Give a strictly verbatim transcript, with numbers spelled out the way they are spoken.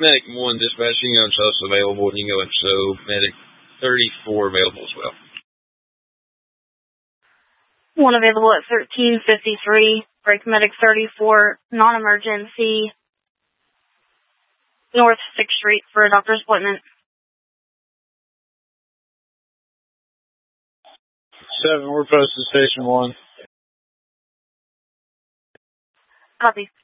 Medic one dispatch, you can go and show us available, and you can go and show Medic thirty-four available as well. One available at thirteen fifty-three, break Medic thirty-four, non-emergency, North sixth Street for a doctor's appointment. Seven, we're posted station one. Copy.